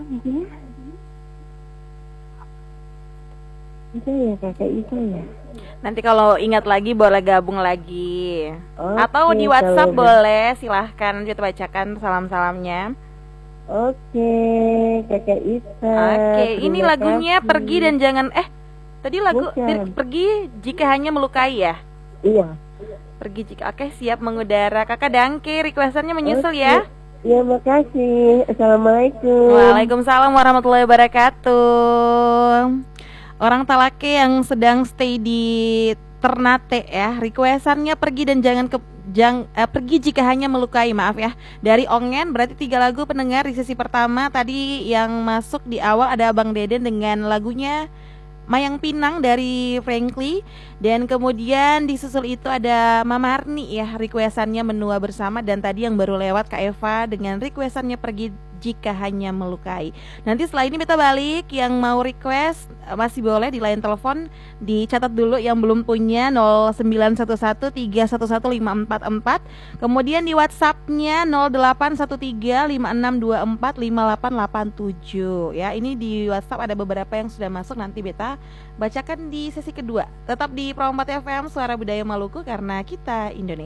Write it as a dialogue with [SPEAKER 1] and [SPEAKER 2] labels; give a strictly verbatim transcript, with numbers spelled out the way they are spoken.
[SPEAKER 1] lagi? Itu ya kakak itu ya.
[SPEAKER 2] Nanti kalau ingat lagi boleh gabung lagi. Atau
[SPEAKER 1] Oke,
[SPEAKER 2] di
[SPEAKER 1] kalau
[SPEAKER 2] WhatsApp
[SPEAKER 1] be-
[SPEAKER 2] boleh, silahkan kita bacakan salam-salamnya.
[SPEAKER 1] Oke, kakak Isa,
[SPEAKER 2] Oke, ini
[SPEAKER 1] terima
[SPEAKER 2] lagunya Pergi
[SPEAKER 1] kasih.
[SPEAKER 2] dan Jangan eh tadi lagu di-
[SPEAKER 1] Bukan,
[SPEAKER 2] Pergi Jika Hanya Melukai ya.
[SPEAKER 1] iya.
[SPEAKER 2] Pergi jika oke siap mengudara. Kakak Dangke requestannya menyusul
[SPEAKER 1] Oke,
[SPEAKER 2] ya.
[SPEAKER 1] ya makasih. Assalamualaikum.
[SPEAKER 2] Waalaikumsalam warahmatullahi wabarakatuh. Orang Talake yang sedang stay di Ternate ya, requestannya Pergi dan Jangan ke jang, eh, Pergi Jika Hanya Melukai, maaf ya. Dari Ongen berarti tiga lagu pendengar di sesi pertama. Tadi yang masuk di awal ada Abang Deden dengan lagunya Mayang Pinang dari Frankly, dan kemudian disusul itu ada Mama Arni ya, requestannya Menua Bersama, dan tadi yang baru lewat Kak Eva dengan requestannya Pergi Jika Hanya Melukai. Nanti setelah ini kita balik, yang mau request eh, masih boleh di line telepon, dicatat dulu yang belum punya nol sembilan satu satu tiga satu satu lima empat empat, kemudian di WhatsAppnya nol delapan satu tiga lima enam dua empat lima delapan delapan tujuh ya. Ini di WhatsApp ada beberapa yang sudah masuk, nanti beta bacakan di sesi kedua. Tetap di Pro empat F M Suara Budaya Maluku, karena kita Indonesia.